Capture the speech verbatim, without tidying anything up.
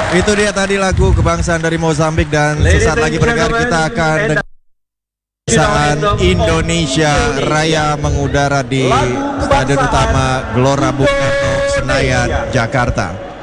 Itu dia tadi lagu kebangsaan dari Mozambik, dan sesaat lagi pendengar kita akan dengar kebangsaan Indonesia Raya mengudara di Stadion Utama Gelora Bung Karno, Senayan, Jakarta.